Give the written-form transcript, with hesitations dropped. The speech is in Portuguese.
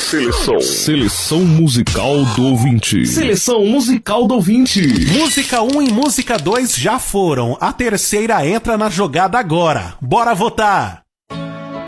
Seleção musical do ouvinte. Seleção musical do ouvinte. Música 1 e música 2 já foram. A terceira entra na jogada agora. Bora votar!